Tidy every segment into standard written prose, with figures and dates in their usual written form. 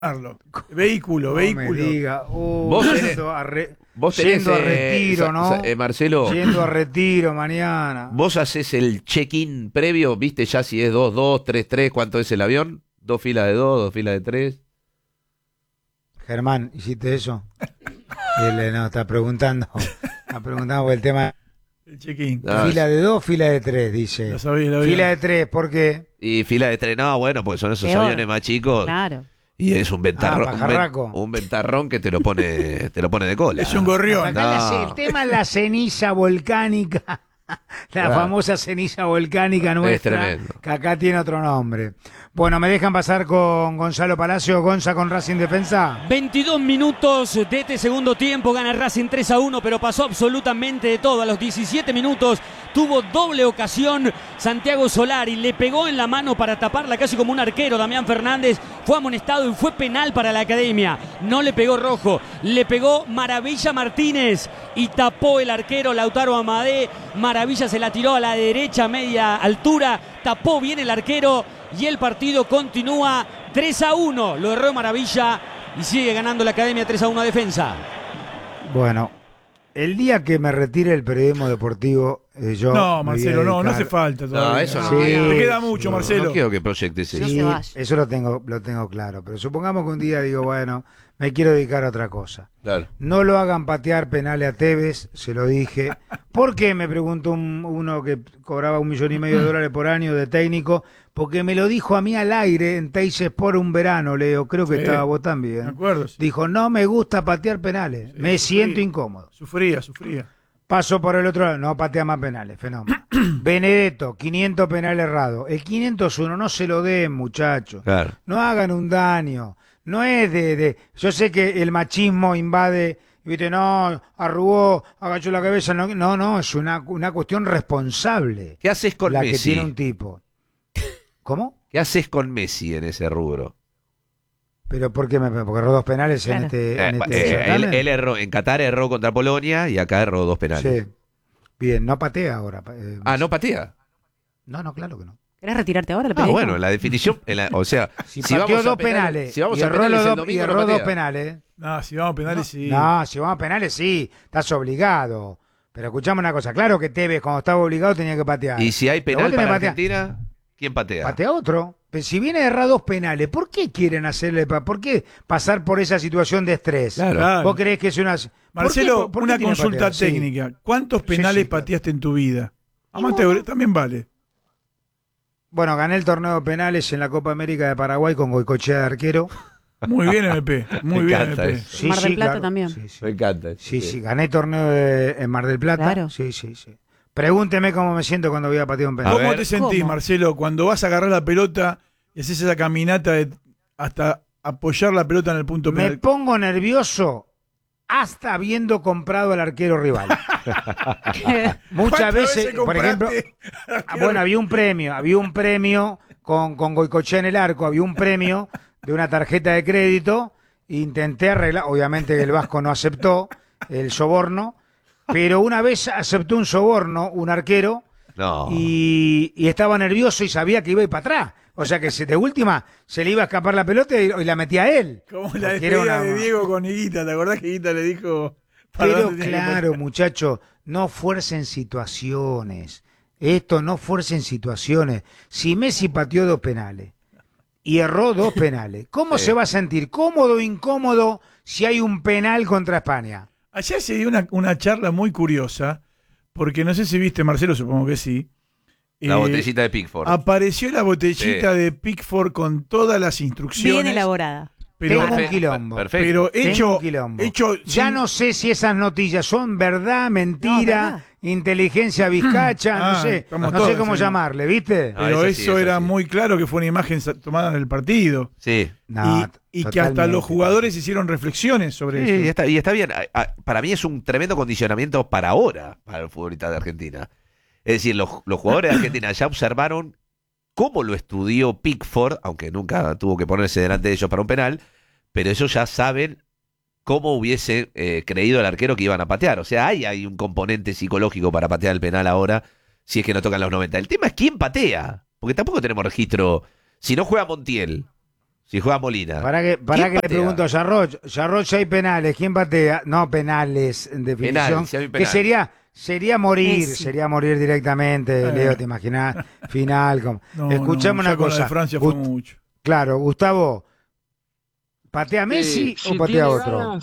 Vehículo. Me diga, Vos tenés, yendo a retiro, ¿no? Marcelo. Yendo a retiro mañana. Vos haces el check-in previo, viste ya si es 2-2, 3-3, ¿cuánto es el avión? 2 filas de 2, 2 filas de 3. Germán, ¿hiciste eso? Él no, está preguntando. Está preguntando por el tema. El check-in. Fila de 2, fila de 3, dice. Lo sabía. Fila de 3, ¿por qué? Y fila de 3, no, bueno, pues son esos Peor. aviones más chicos. Claro. Y es un ventarrón, pajarraco. un ventarrón que te lo pone de cola. Es un gorrión. Acá el tema es la ceniza volcánica. La famosa ceniza volcánica nuestra, Es tremendo. que acá tiene otro nombre. Bueno, ¿me dejan pasar con Gonzalo Palacio, Gonza con Racing Defensa? 22 minutos de este segundo tiempo, gana Racing 3-1, pero pasó absolutamente de todo. A los 17 minutos tuvo doble ocasión Santiago Solari, le pegó en la mano para taparla casi como un arquero. Damián Fernández fue amonestado y fue penal para la Academia. No le pegó Rojo, le pegó Maravilla Martínez y tapó el arquero Lautaro Amadé. Maravilla se la tiró a la derecha, media altura, tapó bien el arquero y el partido continúa 3-1. Lo erró Maravilla y sigue ganando la Academia 3-1 a Defensa. Bueno, el día que me retire el periodismo deportivo, yo... No, me voy a Marcelo, no dedicar- hace falta todavía. No, eso no. Sí, Te queda mucho, sí. Marcelo. No quiero que proyectes eso. No Sí, se vaya. eso lo tengo claro. Pero supongamos que un día digo, bueno, me quiero dedicar a otra cosa. Claro. No lo hagan patear penales a Tevez, se lo dije. ¿Por qué? Me preguntó uno que cobraba $1,500,000 por año de técnico, porque me lo dijo a mí al aire en Teis Sport un verano, Leo, creo que Sí, estaba vos Me también. acuerdo. Sí. Dijo, no me gusta patear penales, me siento incómodo. Sufría. Paso por el otro lado, no patea más penales, fenómeno. Benedetto, 500 penales errados. El 501 no se lo den, muchachos. Claro. No hagan un daño. No es yo sé que el machismo invade, viste, no, arrugó, agachó la cabeza, no, es una cuestión responsable. ¿Qué haces con la que Messi? tiene un tipo. ¿Cómo? ¿Qué haces con Messi en ese rubro? Pero ¿por qué? Porque erró 2 penales en Claro. este certamen. Él erró, en Qatar erró contra Polonia y acá erró 2 penales. Sí. Bien, no patea ahora. ¿No patea? No, claro que no. ¿Querés retirarte ahora? Bueno, en la definición, o sea, Si si pateó vamos a 2 penales, si vamos y a erró, penales los el dos, y domingo, erró no 2 patea. penales. No, si vamos a penales, sí. No, si vamos a penales, sí, estás obligado. Pero escuchame una cosa, claro que Tevez cuando estaba obligado tenía que patear. Y si hay Pero penal vos tenés para que patear. Argentina, ¿quién patea? Patea otro. Pero si viene a errar 2 penales, ¿por qué quieren hacerle, por qué pasar por esa situación de estrés? Claro. ¿Vos creés que es una... Marcelo, por qué una tiene que consulta patear? Sí. técnica. ¿Cuántos penales sí, claro. pateaste en tu vida? Amateur, también vale. Bueno, gané el torneo de penales en la Copa América de Paraguay con Goicoechea de arquero. Muy bien, MP. Muy Me bien, encanta MP. eso. Sí, Mar del sí, Plata claro. también. Sí, sí. Me encanta. Sí, gané torneo en Mar del Plata. Claro. Sí. Pregúnteme cómo me siento cuando voy a patear un penal. ¿Cómo ver. te sentís, ¿Cómo? Marcelo, cuando vas a agarrar la pelota y haces esa caminata hasta apoyar la pelota en el punto Me penal? pongo nervioso hasta habiendo comprado al arquero rival. Muchas ¿Cuántas veces, por ejemplo, compraste? bueno, había un premio con Goicoechea en el arco, había un premio de una tarjeta de crédito, intenté arreglar, obviamente el Vasco no aceptó el soborno, pero una vez aceptó un soborno, un arquero, No. y estaba nervioso y sabía que iba a ir para atrás. O sea que de última se le iba a escapar la pelota y la metía a él. Como la Porque era despedida una- de Diego con Higuita. ¿Te acordás que Higuita le dijo? para Pero dónde tenía que claro, patear? muchachos, no fuercen situaciones. Esto no fuercen situaciones. Si Messi pateó 2 penales y erró 2 penales, ¿cómo se va a sentir? ¿Cómodo o incómodo si hay un penal contra España? Ayer se dio una charla muy curiosa, porque no sé si viste, Marcelo, supongo que sí. La botellita de Pickford. Apareció la botellita Sí. de Pickford con todas las instrucciones. Bien elaborada. Pero, Tengo un quilombo. Perfecto. pero Tengo hecho, un quilombo. hecho Ya sin- no sé si esas noticias son verdad, mentira, No, verdad. inteligencia bizcacha, Ah, no sé, estamos no sé todos cómo ahí. llamarle, ¿viste? Ah, Pero eso sí, eso eso era sí. muy claro que fue una imagen tomada del partido. Sí. No, y que hasta totalmente. los jugadores hicieron reflexiones sobre Sí, eso. y está bien. Para mí es un tremendo condicionamiento para ahora, para el futbolista de Argentina. Es decir, los jugadores de Argentina ya observaron cómo lo estudió Pickford, aunque nunca tuvo que ponerse delante de ellos para un penal, pero ellos ya saben cómo hubiese creído el arquero que iban a patear. O sea, hay un componente psicológico para patear el penal ahora, si es que no tocan los 90. El tema es quién patea, porque tampoco tenemos registro. Si no juega Montiel, Si juega Molina. Para que ¿Quién le patea? pregunto a Yarroch, si hay penales, ¿quién patea? No, penales, en definición. Penales, si hay Que penales. sería morir, Messi. sería morir directamente, Leo, ¿te imaginás? Final. Escuchame ya una con la cosa. de Francia fue mucho. Claro, Gustavo, ¿patea Messi o patea otro?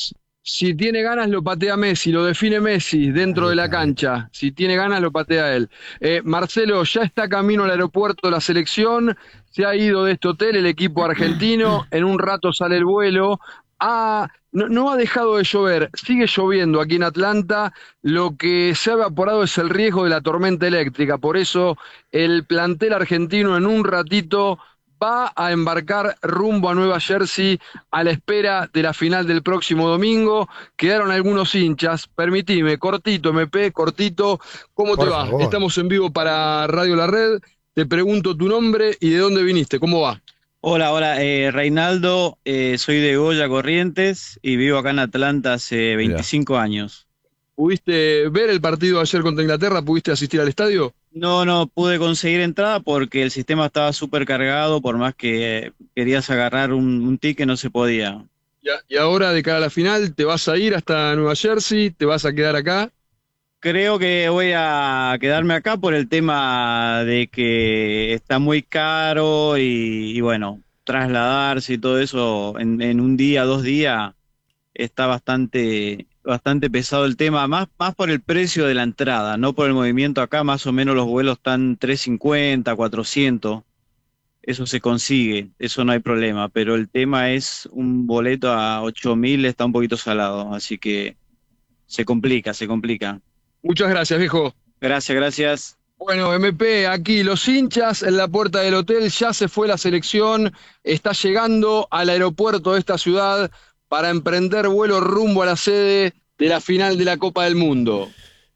Si tiene ganas, lo patea Messi, lo define Messi dentro Ahí de la está. cancha. Si tiene ganas, lo patea él. Marcelo, ya está camino al aeropuerto la selección, se ha ido de este hotel el equipo argentino, en un rato sale el vuelo. No ha dejado de llover, sigue lloviendo aquí en Atlanta, lo que se ha evaporado es el riesgo de la tormenta eléctrica, por eso el plantel argentino en un ratito va a embarcar rumbo a Nueva Jersey a la espera de la final del próximo domingo. Quedaron algunos hinchas, permitime, cortito, MP, cortito, ¿cómo Por te va? favor. Estamos en vivo para Radio La Red, te pregunto tu nombre y de dónde viniste, ¿cómo va? Hola, Reinaldo, soy de Goya Corrientes y vivo acá en Atlanta hace 25 años. ¿Pudiste ver el partido ayer contra Inglaterra? ¿Pudiste asistir al estadio? No pude conseguir entrada porque el sistema estaba súper cargado, por más que querías agarrar un ticket no se podía. Y ahora, de cara a la final, ¿te vas a ir hasta Nueva Jersey? ¿Te vas a quedar acá? Creo que voy a quedarme acá por el tema de que está muy caro y bueno, trasladarse y todo eso en un día, 2 días, está bastante pesado el tema, más por el precio de la entrada, no por el movimiento acá, más o menos los vuelos están 350, 400, eso se consigue, eso no hay problema, pero el tema es un boleto a 8.000, está un poquito salado, así que se complica. Muchas gracias, viejo. Gracias. Bueno, MP, aquí los hinchas en la puerta del hotel, ya se fue la selección, está llegando al aeropuerto de esta ciudad para emprender vuelo rumbo a la sede de la final de la Copa del Mundo.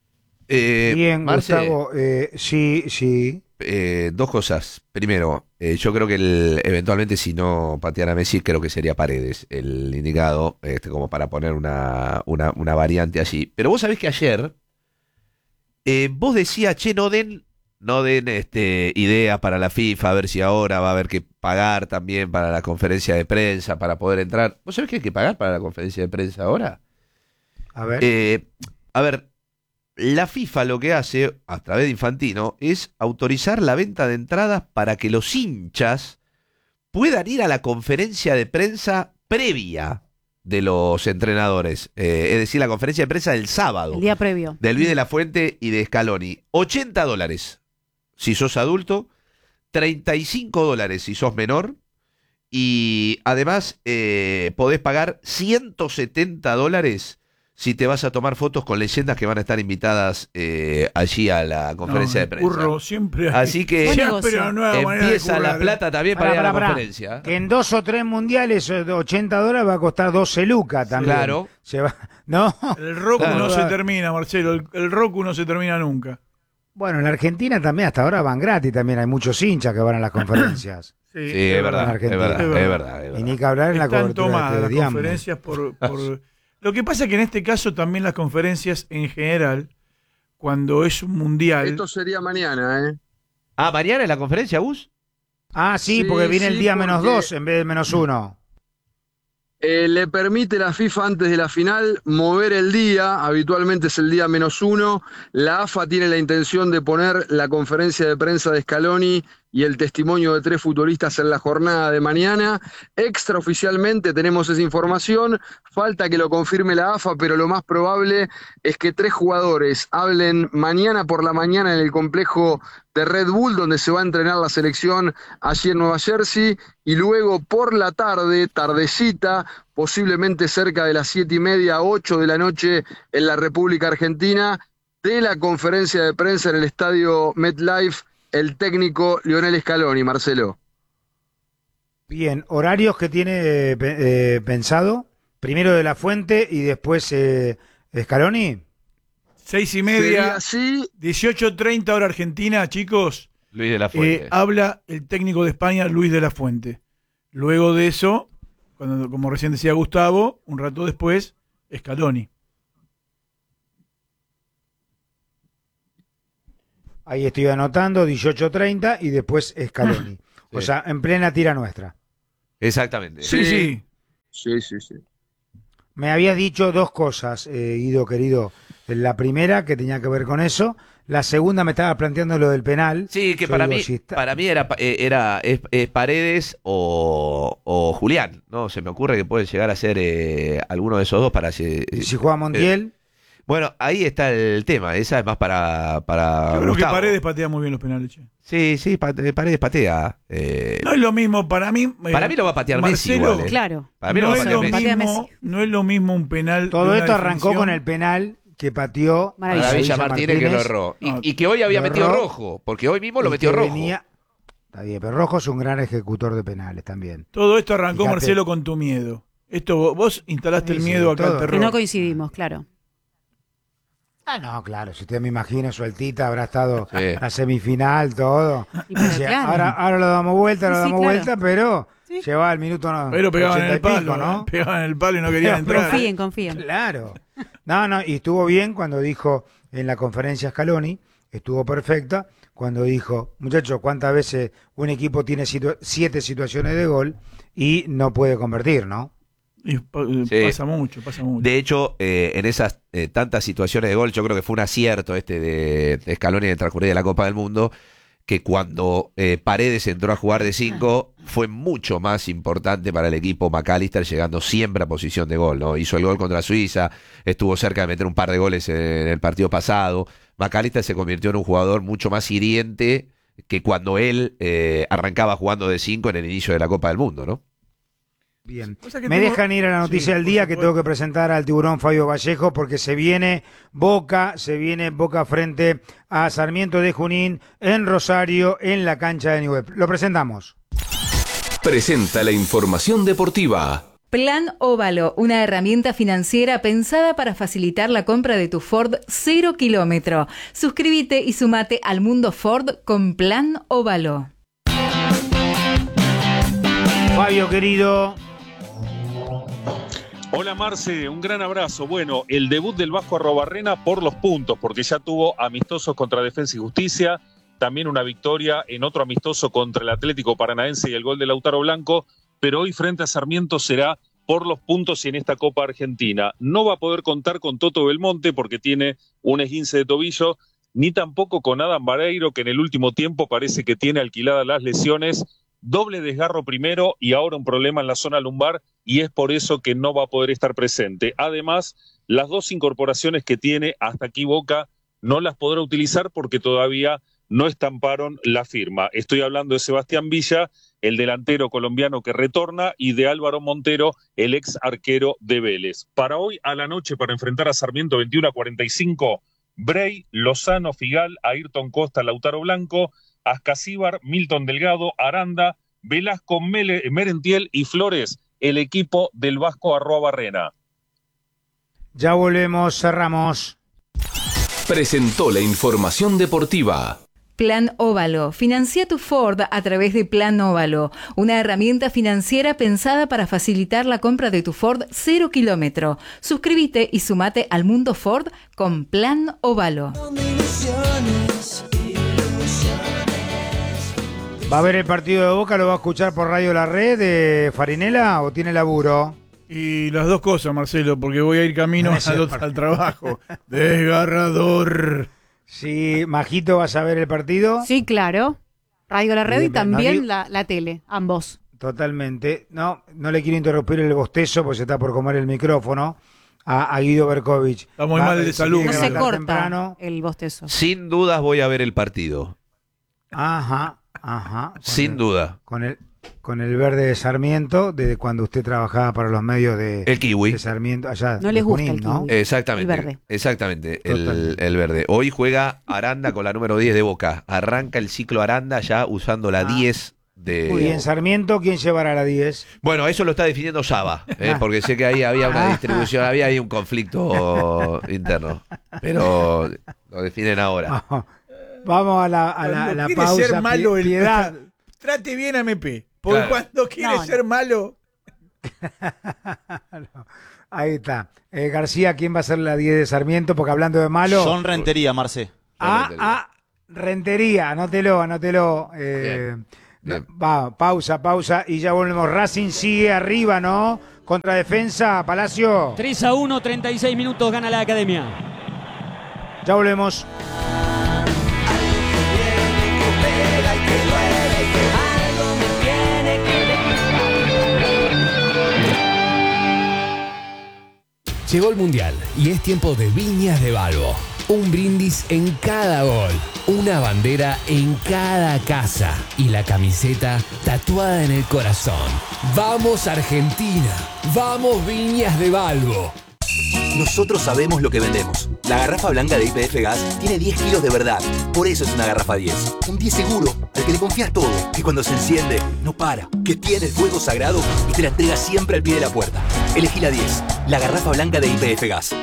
Bien, Marce, Gustavo, sí. Dos cosas. Primero, yo creo que eventualmente si no patean a Messi, creo que sería Paredes el indicado, como para poner una variante allí. Pero vos sabés que ayer vos decías, che, no den idea para la FIFA, a ver si ahora va a haber que pagar también para la conferencia de prensa para poder entrar. ¿Vos sabés que hay que pagar para la conferencia de prensa ahora? A ver. A ver, la FIFA lo que hace, a través de Infantino, es autorizar la venta de entradas para que los hinchas puedan ir a la conferencia de prensa previa de los entrenadores. Es decir, la conferencia de prensa del sábado. El día previo. De Luis de la Fuente y de Scaloni. $80 si sos adulto, $35 si sos menor, y además podés pagar $170 si te vas a tomar fotos con leyendas que van a estar invitadas allí a la conferencia de prensa. Curro, siempre hay. Así que Buen Ya, negocio. pero nueva manera de empieza la currar, plata también para ir a la Pará. conferencia. Que en 2 o 3 mundiales, $80 va a costar 12 lucas también. Claro. No. El Roku Claro. no se termina, Marcelo. El Roku no se termina nunca. Bueno, en la Argentina también hasta ahora van gratis, también hay muchos hinchas que van a las conferencias. Sí, es verdad, es Argentina. verdad, Es es verdad. verdad. Y ni que hablar en la Están cobertura tomadas de las Diamond. conferencias por... Lo que pasa es que en este caso también las conferencias en general, cuando es un mundial... Esto sería mañana, ¿eh? Ah, ¿mañana es la conferencia, Gus? Ah, sí, Sí, porque viene el sí, día porque- -2 en vez del -1. Le permite la FIFA antes de la final mover el día, habitualmente es el día -1. La AFA tiene la intención de poner la conferencia de prensa de Scaloni y el testimonio de 3 futbolistas en la jornada de mañana. Extraoficialmente tenemos esa información, falta que lo confirme la AFA, pero lo más probable es que 3 jugadores hablen mañana por la mañana en el complejo de Red Bull, donde se va a entrenar la selección allí en Nueva Jersey, y luego por la tarde, tardecita, posiblemente cerca de las 7:30, 8 de la noche en la República Argentina, de la conferencia de prensa en el estadio MetLife, el técnico Lionel Scaloni, Marcelo. Bien, horarios que tiene pensado, primero de la Fuente y después Scaloni. 6:30, Sería así, 18:30 hora Argentina, chicos. Luis de la Fuente. Habla el técnico de España, Luis de la Fuente. Luego de eso, como recién decía Gustavo, un rato después, Scaloni. Ahí estoy anotando, 18:30 y después Scaloni. O sea, en plena tira nuestra. Exactamente. Sí, sí. Sí. Me habías dicho dos cosas, Guido, querido. La primera, que tenía que ver con eso. La segunda, me estaba planteando lo del penal. Sí, que Yo para digo, mí, si está- para mí es Paredes o Julián, ¿no? Se me ocurre que puede llegar a ser alguno de esos dos para... si juega Montiel, bueno, ahí está el tema. Esa es más para Yo creo que Gustavo. Paredes patea muy bien los penales, che. Sí, Paredes patea. No es lo mismo para mí. Para mí lo va a patear Messi Marcelo, igual. Claro. Para mí lo no va a es patear lo Messi. Patea mismo, Messi. no es lo mismo un penal. todo de una esto arrancó definición. con el penal que pateó Maravilloso. Maravilla Martínez que lo erró. No, Y que hoy había lo metido erró. rojo, porque hoy mismo lo y metió que rojo. Está bien, pero Rojo es un gran ejecutor de penales también. Todo esto arrancó, Fíjate. Marcelo, con tu miedo. Esto vos instalaste Sí, el sí, miedo acá todo. al Que terror. no coincidimos, claro. No, claro, si usted me imagina sueltita, habrá estado Sí. la semifinal, todo. Y pero Decía, claro. ahora lo damos vuelta, Sí, claro. pero Sí. llevaba el minuto no, Pero pegaban en 80 el y pico, palo, ¿no? pegaban en el palo y no querían entrar. Confíen. Claro. No, y estuvo bien cuando dijo en la conferencia Scaloni, estuvo perfecta cuando dijo, muchachos, ¿cuántas veces un equipo tiene 7 situaciones de gol y no puede convertir, no? Y Sí. pasa mucho. De hecho, en esas tantas situaciones de gol, yo creo que fue un acierto de Scaloni en el transcurrir de la Copa del Mundo, que cuando Paredes entró a jugar de 5, fue mucho más importante para el equipo McAllister, llegando siempre a posición de gol, ¿no? Hizo el gol contra Suiza, estuvo cerca de meter un par de goles en el partido pasado. McAllister se convirtió en un jugador mucho más hiriente que cuando él arrancaba jugando de 5 en el inicio de la Copa del Mundo, ¿no? Bien. O sea que Me tengo- dejan ir a la noticia Sí, del por día que supuesto. tengo que presentar al tiburón Fabio Vallejo porque se viene Boca frente a Sarmiento de Junín en Rosario en la cancha de Newell's. Lo presentamos. Presenta la información deportiva. Plan Óvalo, una herramienta financiera pensada para facilitar la compra de tu Ford 0 kilómetro. Suscríbete y sumate al mundo Ford con Plan Óvalo. Fabio, querido. Hola Marce, un gran abrazo. Bueno, el debut del Vasco Arrobarrena por los puntos, porque ya tuvo amistosos contra Defensa y Justicia, también una victoria en otro amistoso contra el Atlético Paranaense y el gol de Lautaro Blanco, pero hoy frente a Sarmiento será por los puntos y en esta Copa Argentina. No va a poder contar con Toto Belmonte porque tiene un esguince de tobillo, ni tampoco con Adam Vareiro, que en el último tiempo parece que tiene alquiladas las lesiones. Doble desgarro primero y ahora un problema en la zona lumbar y es por eso que no va a poder estar presente. Además, las dos incorporaciones que tiene hasta aquí Boca no las podrá utilizar porque todavía no estamparon la firma. Estoy hablando de Sebastián Villa, el delantero colombiano que retorna, y de Álvaro Montero, el ex arquero de Vélez. Para hoy a la noche, para enfrentar a Sarmiento 21-45, Bray, Lozano, Figal, Ayrton Costa, Lautaro Blanco, Ascasíbar, Milton Delgado, Aranda, Velasco, Merentiel y Flores, el equipo del Vasco Arrobarrena. Ya volvemos, cerramos. Presentó la información deportiva. Plan Óvalo. Financia tu Ford a través de Plan Óvalo, una herramienta financiera pensada para facilitar la compra de tu Ford 0 kilómetro. Suscríbete y sumate al mundo Ford con Plan Óvalo. ¿Va a ver el partido de Boca? ¿Lo va a escuchar por Radio La Red de Farinela o tiene laburo? Y las dos cosas, Marcelo, porque voy a ir camino al trabajo. Desgarrador. Sí, Majito, ¿vas a ver el partido? Sí, claro. Radio La Red Sí, y no también digo- la tele, ambos. Totalmente. No le quiero interrumpir el bostezo porque se está por comer el micrófono a Guido Berkovich. Está muy mal de se salud. tiene No que se levantar corta temprano. el bostezo. Sin dudas voy a ver el partido. Ajá. Sin duda. Con el verde de Sarmiento, desde cuando usted trabajaba para los medios de, El kiwi. de Sarmiento, allá No de les gusta Junín, el ¿no? kiwi. Exactamente. El verde. Exactamente, Total. el verde. Hoy juega Aranda con la número 10 de Boca. Arranca el ciclo Aranda ya usando la 10 Y en de... Sarmiento, ¿quién llevará la 10? Bueno, eso lo está definiendo Saba, porque sé que ahí había una distribución, había ahí un conflicto interno. Pero lo definen ahora. Vamos a la Cuando quiere pausa. ser malo el Piedad. Trate bien a MP. Porque Claro. cuando quiere No. ser malo. Ahí está. García, ¿quién va a ser la 10 de Sarmiento? Porque hablando de malo. Son Rentería, Marce. Rentería, anótelo. Pausa y ya volvemos. Racing sigue arriba, ¿no? Contra defensa, Palacio. 3-1, 36 minutos, gana la Academia. Ya volvemos. Llegó el Mundial y es tiempo de Viñas de Balbo. Un brindis en cada gol, una bandera en cada casa y la camiseta tatuada en el corazón. ¡Vamos Argentina! ¡Vamos Viñas de Balbo! Nosotros sabemos lo que vendemos. La garrafa blanca de YPF Gas tiene 10 kilos de verdad. Por eso es una garrafa 10. Un 10 seguro, al que le confías todo. Que cuando se enciende, no para. Que tiene el fuego sagrado y te la entrega siempre al pie de la puerta. Elegí la 10. La garrafa blanca de YPF Gas.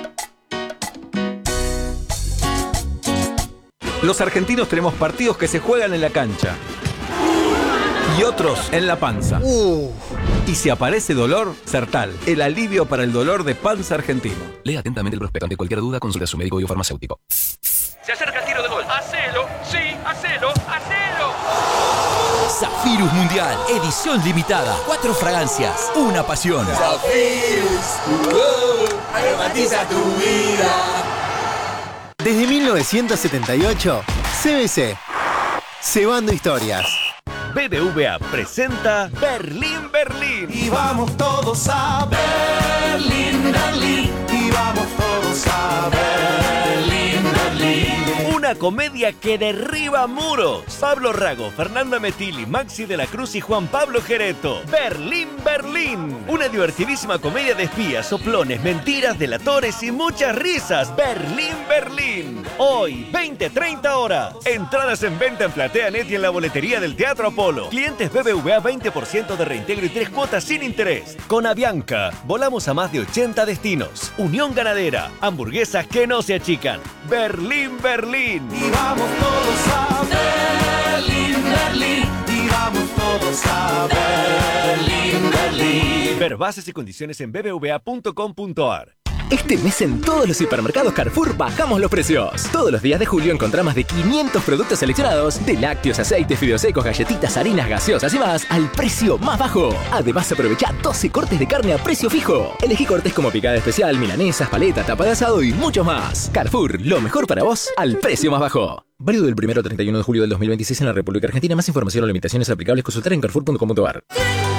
Los argentinos tenemos partidos que se juegan en la cancha y otros en la panza. Y si aparece dolor, Sertal, el alivio para el dolor de panza argentino. Lea atentamente el prospecto. Ante cualquier duda, consulte a su médico biofarmacéutico. Se acerca el tiro de gol. ¡Hacelo! ¡Sí! ¡Hacelo! ¡Hacelo! Zafirus Mundial, edición limitada. 4 fragancias, una pasión. Zafirus, aromatiza tu vida. Desde 1978, CBC, cebando historias. BBVA presenta Berlín, Berlín. Y vamos todos a Berlín, Berlín. Y vamos todos a Berlín, Berlín. Una comedia que derriba muros. Pablo Rago, Fernanda Metilli, Maxi de la Cruz y Juan Pablo Gereto. Berlín, Berlín. Una divertidísima comedia de espías, soplones, mentiras, delatores y muchas risas. Berlín, Berlín. Hoy, 20-30 horas. Entradas en venta en PlateaNet y en la boletería del Teatro Apolo. Clientes BBVA 20% de reintegro y 3 cuotas sin interés. Con Avianca, volamos a más de 80 destinos. Unión Ganadera, hamburguesas que no se achican. Berlín, Berlín. Y vamos todos a Berlín, Berlín. Y vamos todos a Berlín, Berlín. Ver bases y condiciones en bbva.com.ar. Este mes en todos los hipermercados Carrefour bajamos los precios. Todos los días de julio encontrá más de 500 productos seleccionados, de lácteos, aceites, fideos secos, galletitas, harinas, gaseosas y más, al precio más bajo. Además aprovechá 12 cortes de carne a precio fijo. Elegí cortes como picada especial, milanesas, paleta, tapa de asado y mucho más. Carrefour, lo mejor para vos, al precio más bajo. Válido del 1 al 31 de julio del 2026 en la República Argentina. Más información o limitaciones aplicables consultar en carrefour.com.ar.